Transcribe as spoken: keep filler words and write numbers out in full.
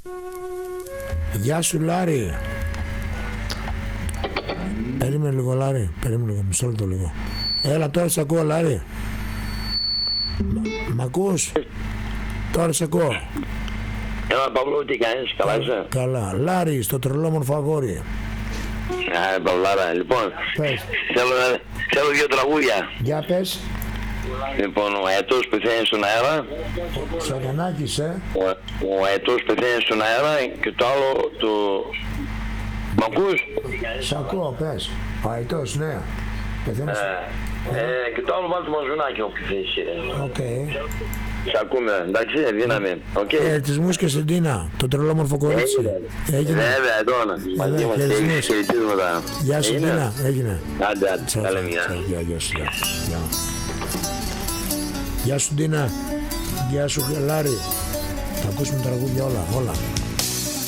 Γεια σου Λάρη. Περίμενε λίγο Λάρη, περίμενε λίγο, μισό λεπτό λίγο. Έλα τώρα σ' ακούω Λάρη. Μ' ακούς? Τώρα σ' ακούω. Έλα Παύλο, τι κάνεις, καλά είσαι? Καλά. Λάρη, στο τρελόμορφο αγόρι. Α, Παυλάρα, λοιπόν, Πες. θέλω, θέλω δύο τραγούδια. Για πες. Λοιπόν, ο αετός πεθαίνει στον αέρα, Σαγανάκης, ε. ο, ο αετός πεθαίνει στον αέρα και το άλλο, το... Μ' ακούς? Σ' ακούω, πες. Αητός, ναι. Πεθαίνεις. Ε, ε, και το άλλο βάλτε μαζουνάκι όποιο θες. Οκ. Σ' ακούμε, εντάξει, δύναμη. Οκ. Ε, της μου και στην Τίνα, το τρελόμορφο κορίτσι. Έγινε. Βέβαια, εδώ να μαζί Βέβαια, μας χαιρετισμούς. χαιρετίσματα. Γεια σου Έγινε. Τίνα, έγινε. Άντε, άντε, Τσάου, καλή τσάου, μια. τσάου, Γεια, γεια σου, γεια. Γεια. Γεια σου Τίνα. Γεια σου Λάρη. Θα ακούσουμε τραγούδια όλα, όλα.